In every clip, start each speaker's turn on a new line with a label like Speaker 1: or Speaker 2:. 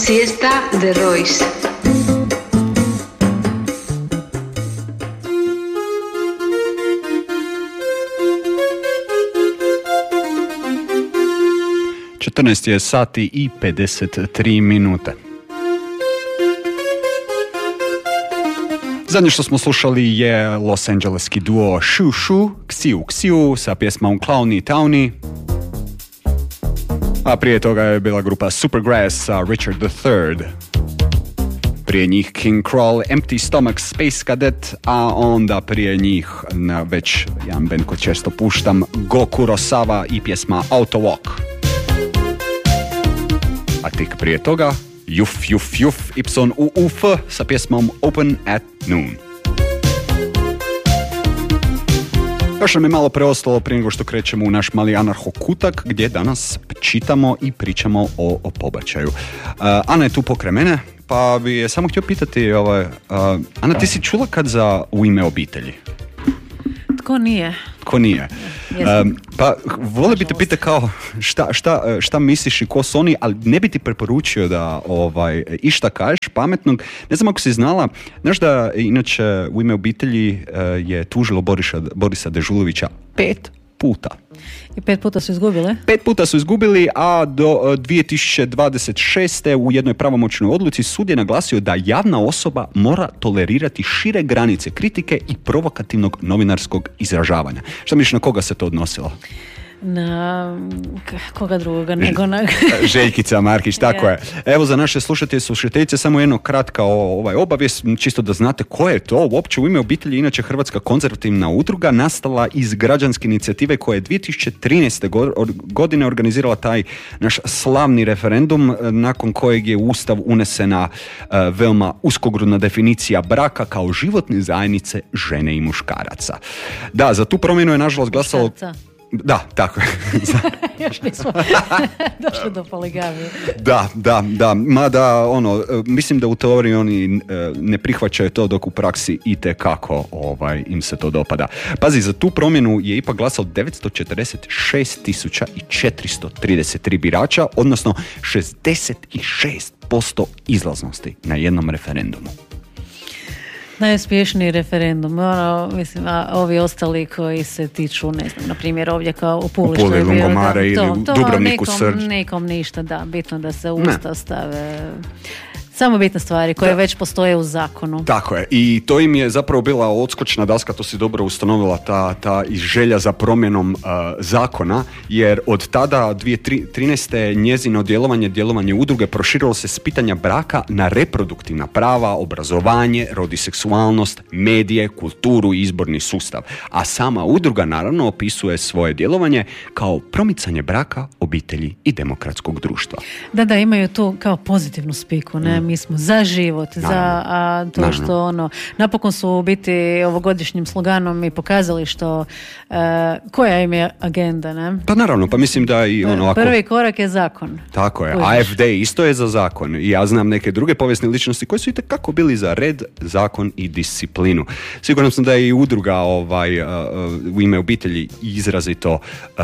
Speaker 1: Siesta de Royce.
Speaker 2: Je sati i 53 minute. Zadnje što smo slušali je Los Angeleski duo Shu Shu, Xiu Xiu sa pjesmom Clowny Towny. A prije toga je bila grupa Supergrass sa Richard III. Prije njih King Kroll, Empty Stomach, Space Cadet, a onda prije njih već jedan band koji često puštam, Go Kurosawa i pjesma Auto Walk. A tik prije toga, Juf Juf Juf Ipson UUF sa pjesmom Open at Noon. Još nam je malo preostalo prije nego što krećemo u naš mali anarcho-kutak gdje danas čitamo i pričamo o pobačaju. Ana je tu pokraj mene, pa bi je samo htio pitati, Ana, ti si čula kad za U ime obitelji?
Speaker 3: Tko nije?
Speaker 2: Pa vole bi te pitati kao šta misliš i ko su oni, ali ne bi ti preporučio da išta kažeš pametnog. Ne znam ako si znala, znaš da inače U ime obitelji je tužilo Borisa Dežulovića 5 puta.
Speaker 3: I 5 puta su izgubile?
Speaker 2: 5 puta su izgubili, a do 2026. u jednoj pravomoćnoj odluci sud je naglasio da javna osoba mora tolerirati šire granice kritike i provokativnog novinarskog izražavanja. Šta misliš, na koga se to odnosilo?
Speaker 3: Na koga drugoga nego na...
Speaker 2: Željkica Markić, tako je. Evo za naše slušateljice samo jedno kratka obavijest, čisto da znate ko je to. Uopće U ime obitelji, inače Hrvatska konzervativna udruga, nastala iz građanske inicijative koja je 2013. godine organizirala taj naš slavni referendum nakon kojeg je u Ustav unesena veoma uskogrudna definicija braka kao životne zajednice žene i muškaraca. Da, za tu promjenu je nažalost glasalo... Da, tako je.
Speaker 3: Još nismo došli do poligamije.
Speaker 2: Da. Mada, mislim da u teoriji oni ne prihvaćaju to, dok u praksi itekako im se to dopada. Pazi, za tu promjenu je ipak glasalo 946.433 birača, odnosno 66% izlaznosti na jednom referendumu.
Speaker 3: Najuspješniji referendum, mislim, a ovi ostali koji se tiču, ne znam, na primjer ovdje kao u Puli, što je bio,
Speaker 2: Lungomare ili u Dubrovniku, Srđ.
Speaker 3: Nikom ništa, da, bitno da se u Ustav stave samo bitne stvari koje već postoje u zakonu.
Speaker 2: Tako je, i to im je zapravo bila odskočna daska, to si dobro ustanovila, ta želja za promjenom zakona, jer od tada 2013. njezino djelovanje udruge proširilo se s pitanja braka na reproduktivna prava, obrazovanje, rodiseksualnost, medije, kulturu i izborni sustav. A sama udruga naravno opisuje svoje djelovanje kao promicanje braka, obitelji i demokratskog društva.
Speaker 3: Da, imaju tu kao pozitivnu spiku, ne? Mi smo za život, naravno. To što napokon su u biti ovogodišnjim sloganom i pokazali što koja im je agenda, ne?
Speaker 2: Pa naravno, pa mislim da i
Speaker 3: prvi korak je zakon.
Speaker 2: Tako je, AFD isto je za zakon i ja znam neke druge povijesne ličnosti koje su itekako bili za red, zakon i disciplinu. Siguran sam da je i udruga U ime obitelji izrazito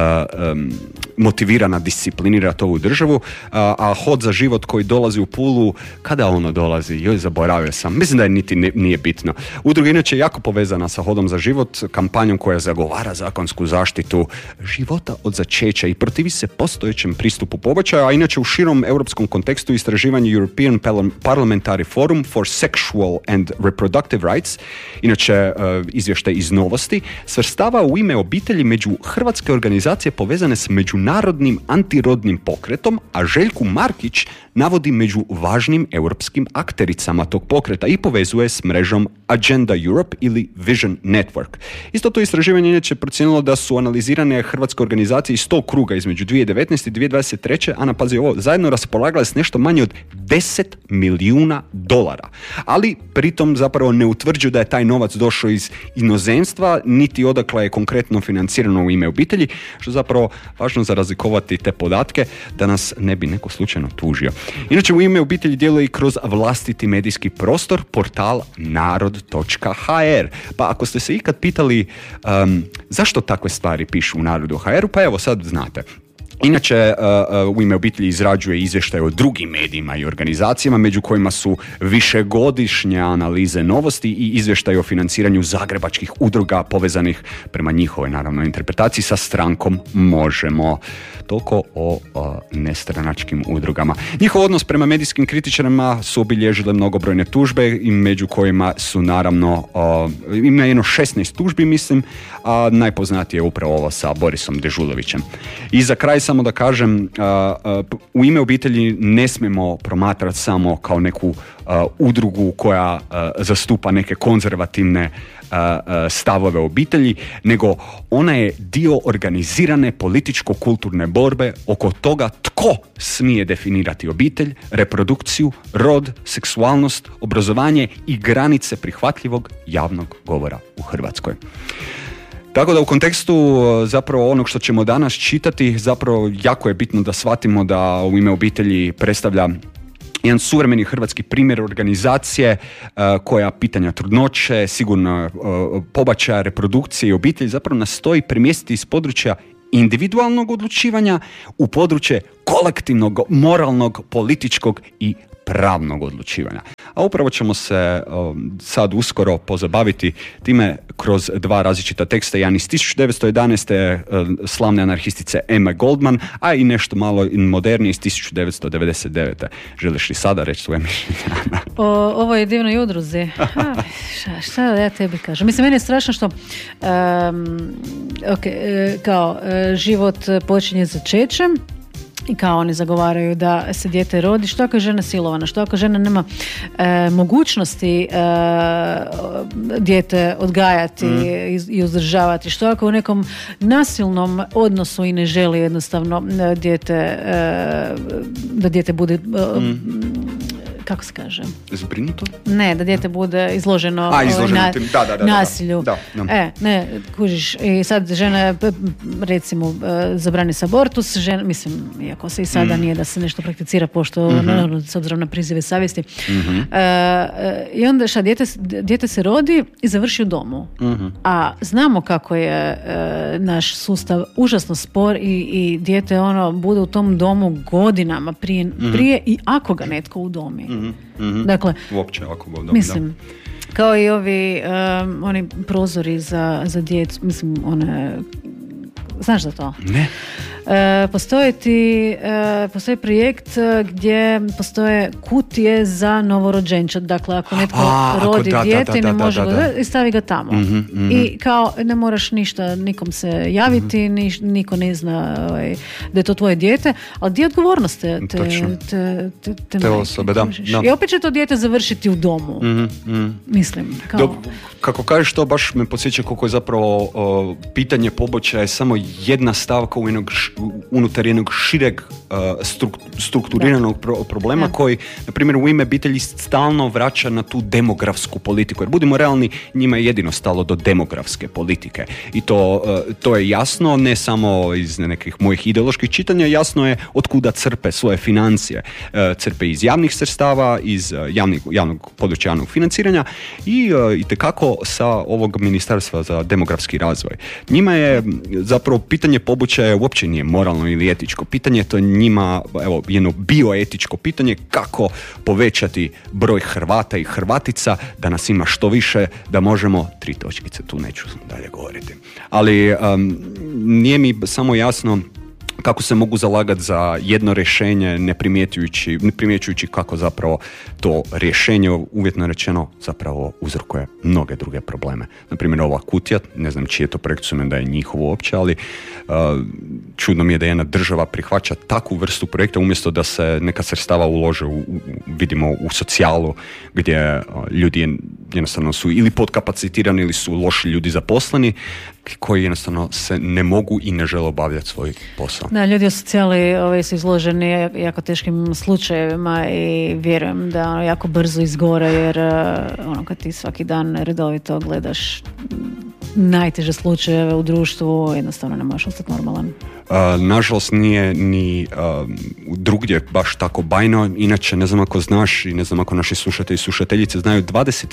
Speaker 2: motivirana, disciplinirati ovu državu, a Hod za život koji dolazi u Pulu, kada ono dolazi? Zaboravio sam. Mislim da nije bitno. Udruga inače je jako povezana sa Hodom za život, kampanjom koja zagovara zakonsku zaštitu života od začeća i protivi se postojećem pristupu pobačaja, a inače u širom europskom kontekstu istraživanje European Parliamentary Forum for Sexual and Reproductive Rights, inače izvještaj iz Novosti, svrstava U ime obitelji među hrvatske organizacije povezane s međunarodnim antirodnim pokretom, a Željku Markić navodi među važnim europskim aktericama tog pokreta i povezuje s mrežom Agenda Europe ili Vision Network. Isto to istraživanje inače procijenilo da su analizirane hrvatske organizacije iz 100 kruga između 2019. i 2023. Ana, pazi ovo, zajedno raspolagale s nešto manje od $10 milijuna. Ali pritom zapravo ne utvrđuju da je taj novac došao iz inozemstva, niti odakle je konkretno financirano U ime obitelji, što zapravo važno za razlikovati te podatke da nas ne bi neko slučajno tužio. Inače, U ime obitelji djeluje i kroz vlastiti medijski prostor, portal narod.hr. Pa ako ste se ikad pitali zašto takve stvari pišu u Narodu.hr, pa evo sad znate. Inače, U ime obitelji izrađuje izvještaj o drugim medijima i organizacijama, među kojima su višegodišnje analize novosti i izvještaj o financiranju zagrebačkih udruga povezanih prema njihovoj, naravno, interpretaciji sa strankom Možemo. Toliko o nestranačkim udrugama. Njihov odnos prema medijskim kritičarima su obilježile mnogobrojne tužbe i među kojima su naravno ima jedno 16 tužbi, mislim, a najpoznatije je upravo ovo sa Borisom Dežulovićem. I za kraj samo da kažem, U ime obitelji ne smijemo promatrati samo kao neku udrugu koja zastupa neke konzervativne stavove obitelji, nego ona je dio organizirane političko-kulturne borbe oko toga tko smije definirati obitelj, reprodukciju, rod, seksualnost, obrazovanje i granice prihvatljivog javnog govora u Hrvatskoj. Tako da u kontekstu zapravo onog što ćemo danas čitati, zapravo jako je bitno da shvatimo da U ime obitelji predstavlja jedan suvremeni hrvatski primjer organizacije koja pitanja trudnoće, sigurno pobačaja, reprodukcije i obitelji zapravo nastoji premjestiti iz područja individualnog odlučivanja u područje kolektivnog, moralnog, političkog i pravnog odlučivanja. A upravo ćemo se sad uskoro pozabaviti time kroz dva različita teksta. Jedan iz 1911. slavne anarhistice Emma Goldman, a i nešto malo modernije iz 1999. Želiš li sada reći svoje mišljenje?
Speaker 3: Ovo je divnoj udruzi. Šta ja tebi kažem? Mislim, meni je strašno što život počinje začećem i kao oni zagovaraju da se dijete rodi, što ako je žena silovana, što ako žena nema mogućnosti dijete odgajati i uzdržavati, što ako u nekom nasilnom odnosu i ne želi jednostavno da dijete bude kako se kaže?
Speaker 2: Zbrinuto?
Speaker 3: Ne, da dijete bude izloženo nasilju. Ne, kužiš. I sad žena, recimo, zabrani se abortus, žena, mislim, iako se i sada nije da se nešto prakticira, pošto s obzirom na prizive savjesti. I onda dijete se rodi i završi u domu. A znamo kako je naš sustav užasno spor i dijete bude u tom domu godinama prije i ako ga netko udomi. Dakle,
Speaker 2: uopće ako ga udomi,
Speaker 3: mislim, kao i oni prozori za djecu, mislim, znaš za to?
Speaker 2: Ne.
Speaker 3: Postoji projekt gdje postoje kutije za novorođenčad. Dakle, ako netko rodi dijete, ne može i stavi ga tamo. I kao ne moraš ništa nikom se javiti, niko ne zna da je to tvoje dijete, ali dio odgovornost te
Speaker 2: osobe, da.
Speaker 3: I opet će to dijete završiti u domu. Mislim.
Speaker 2: Kako kažeš to, baš me podsjeća koliko je zapravo pitanje pobačaja je samo jedna stavka unutar jednog šireg strukturiranog problema koji, na primjer, U ime obitelji stalno vraća na tu demografsku politiku. Jer budimo realni, njima je jedino stalo do demografske politike. I to je jasno, ne samo iz nekih mojih ideoloških čitanja, jasno je otkuda crpe svoje financije. Crpe iz javnih sredstava, iz javnog područja javnog financiranja i itekako sa ovog Ministarstva za demografski razvoj. Njima je zapravo pitanje pobačaja uopće nije moralno ili etičko pitanje, to je njima jedno bioetičko pitanje kako povećati broj Hrvata i Hrvatica da nas ima što više, da možemo 3 točkice, tu neću dalje govoriti. Ali nije mi samo jasno kako se mogu zalagati za jedno rješenje ne primjećujući kako zapravo to rješenje, uvjetno rečeno, zapravo uzrokuje mnoge druge probleme. Naprimjer, ova kutija, ne znam čiji je to projekt, su da je njihovo uopće, ali čudno mi je da jedna država prihvaća takvu vrstu projekta umjesto da se neka sredstava ulože vidimo u socijalu gdje ljudi jednostavno su ili podkapacitirani ili su loši ljudi zaposleni koji jednostavno se ne mogu i ne žele obavljati svoj posao.
Speaker 3: Da, ljudi u socijali su izloženi jako teškim slučajevima i vjerujem da jako brzo izgore jer kad ti svaki dan redovito gledaš najteže slučajeve u društvu, jednostavno ne možeš ostati normalan.
Speaker 2: Nažalost nije ni drugdje baš tako bajno, inače ne znam ako znaš i ne znam ako naši slušatelji i slušateljice znaju,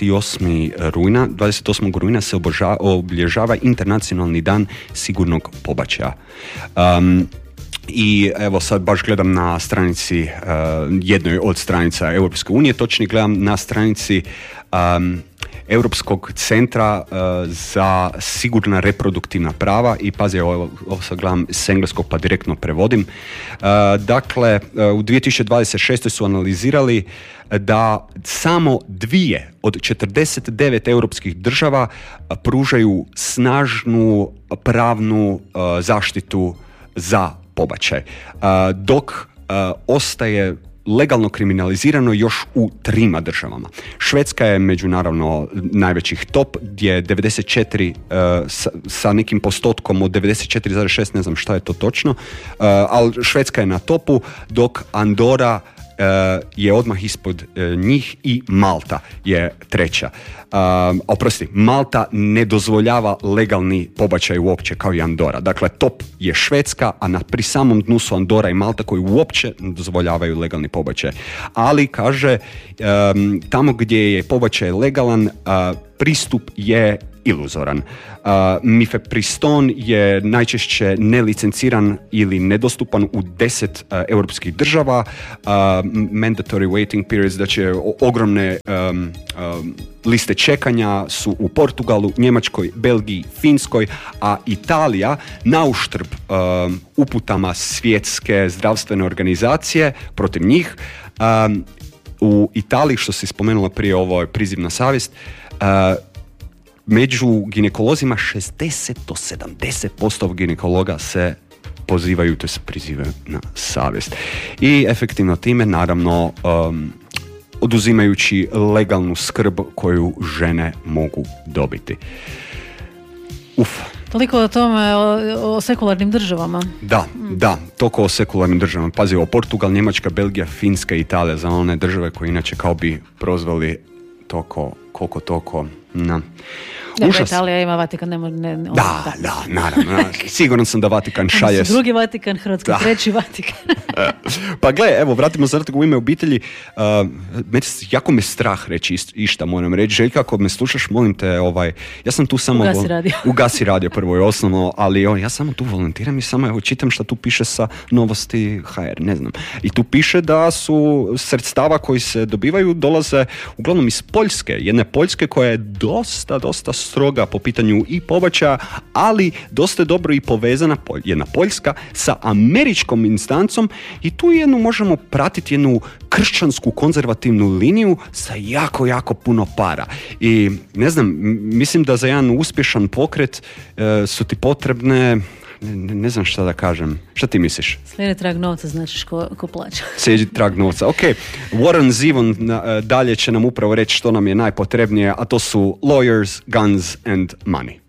Speaker 2: 28. rujna se obilježava Internacionalni dan sigurnog pobačaja. I evo sad baš gledam na stranici, jednoj od stranica Europske unije, točnije gledam na stranici Europskog centra za sigurna reproduktivna prava i pazi, ovo sad gledam s engleskog pa direktno prevodim. Dakle, u 2026. su analizirali da samo 2 od 49 europskih država pružaju snažnu pravnu zaštitu za pobačaj, dok ostaje legalno kriminalizirano još u 3 državama. Švedska je među naravno najvećih top, gdje je 94 sa nekim postotkom od 94,6, ne znam šta je to točno, ali Švedska je na topu, dok Andora je odmah ispod njih i Malta je 3. Oprosti, Malta ne dozvoljava legalni pobačaj uopće kao i Andora. Dakle, top je Švedska, a pri samom dnu su Andora i Malta koji uopće ne dozvoljavaju legalni pobačaj. Ali, kaže, tamo gdje je pobačaj legalan, pristup je iluzoran. Mifepriston je najčešće nelicenciran ili nedostupan u 10 europskih država. Mandatory waiting periods, znači ogromne liste čekanja su u Portugalu, Njemačkoj, Belgiji, Finskoj, a Italija na uštrb uputama svjetske zdravstvene organizacije protiv njih. U Italiji, što si spomenula prije, ovo je priziv na savjest, među ginekolozima 60 do 70% ginekologa se pozivaju, to se prizivaju na savjest. I efektivno time, naravno, oduzimajući legalnu skrb koju žene mogu dobiti.
Speaker 3: Toliko o tome, o sekularnim državama.
Speaker 2: Da, toliko o sekularnim državama. Pazi, o Portugal, Njemačka, Belgija, Finska i Italija, za one države koje inače kao bi prozvali toliko.
Speaker 3: Dakle, Italija ima Vatikan,
Speaker 2: Da, naravno. Siguran sam da Vatikan šalje...
Speaker 3: Drugi Vatikan, Hrvatska, treći Vatikan.
Speaker 2: Pa gle, evo, vratimo se u ime obitelji. Jako me strah reći išta, moram reći. Željka, ako me slušaš, molim te, ja sam tu samo... Ugasi radio prvo i osnovno, ali ja samo tu volontiram i samo čitam šta tu piše sa Novosti HR, ne znam. I tu piše da su sredstava koji se dobivaju dolaze uglavnom iz Poljske. Jedne Poljske koja je dosta stroga po pitanju i pobačaja, ali dosta dobro i povezana jedna Poljska sa američkom instancom i tu možemo pratiti jednu kršćansku konzervativnu liniju sa jako puno para. I ne znam, mislim da za jedan uspješan pokret su ti potrebne, ne znam šta da kažem. Šta ti misliš?
Speaker 3: Slijedi trag novca, značiš ko plaća.
Speaker 2: Slijedi trag novca. Ok, Warren Zevon dalje će nam upravo reći što nam je najpotrebnije, a to su lawyers, guns and money.